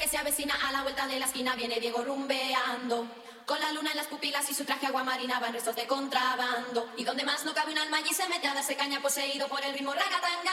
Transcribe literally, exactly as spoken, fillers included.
se avecina a la vuelta de la esquina, viene Diego rumbeando. Con la luna en las pupilas y su traje aguamarina van restos de contrabando. Y donde más no cabe un alma allí se mete a darse caña, poseído por el ritmo ragatanga.